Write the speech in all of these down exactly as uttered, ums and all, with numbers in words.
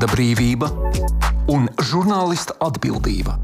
Vārda brīvība un žurnālista atbildība.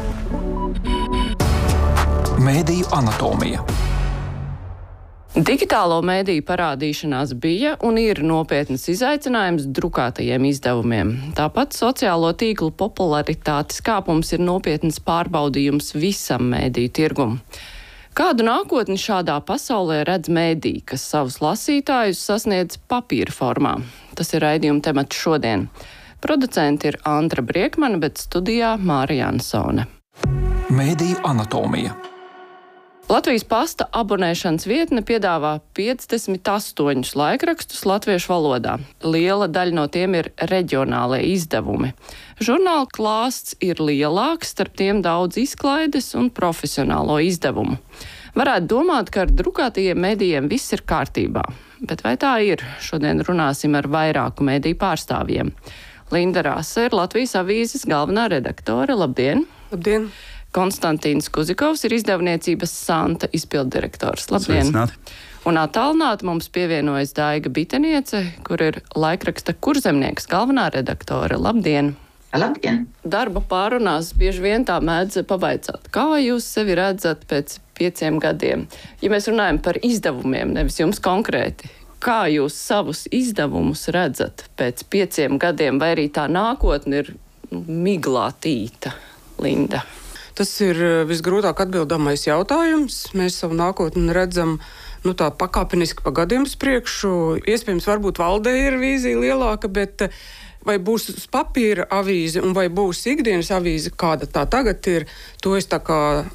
Mēdīju anatomija. Digitālo mēdīju parādīšanās bija un ir nopietnas izaicinājums drukātajiem izdevumiem. Tāpat sociālo tīklu popularitātes kāpums ir nopietnas pārbaudījums visam mēdīju tirgum. Kādu nākotni šādā pasaulē redz mēdī, kas savus lasītājus sasniedz papīra formā? Tas ir raidījuma temats šodien. Producenti ir Andra Briekmane, bet studijā Māra Jansone. Mēdīju anatomija. Latvijas pasta abonēšanas vietne piedāvā piecdesmit astoņus laikrakstus latviešu valodā. Liela daļa no tiem ir reģionālie izdevumi. Žurnāla klāsts ir lielāks, starp tiem daudz izklaides un profesionālo izdevumu. Varētu domāt, ka ar drukātajiem mēdījiem viss ir kārtībā. Bet vai tā ir? Šodien runāsim ar vairāku mēdīju pārstāvjiem. Linda Rase ir Latvijas avīzes galvenā redaktore. Labdien! Labdien! Konstantīns Kuzikovs ir izdevniecības Santa izpilddirektors. Labdien! Sveicināti. Un attālināti mums pievienojas Daiga Biteniece, kur ir laikraksta Kurzemnieks galvenā redaktore. Labdien! Labdien! Darba pārunās bieži vien tā mēdz pavaicāt, kā jūs sevi redzat pēc pieciem gadiem? Ja mēs runājam par izdevumiem, nevis jums konkrēti, kā jūs savus izdevumus redzat pēc pieciem gadiem, vai arī tā nākotne ir nu, miglātīta, Linda? Tas ir visgrūtāk atbildamais jautājums. Mēs savu nākotni redzam nu, tā pakāpeniski pa gadiem uz priekšu. Iespējams, varbūt valdē ir vīzija lielāka, bet vai būs uz papīra avīze un vai būs ikdienas avīze, kāda tā tagad ir, to es tā kā